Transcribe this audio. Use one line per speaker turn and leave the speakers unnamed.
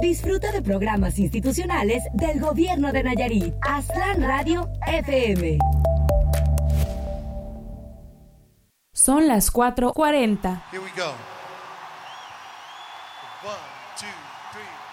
Disfruta de programas institucionales del Gobierno de Nayarit. Aztlán Radio FM.
Son las 4:40.
Here we go. 1, 2, 3.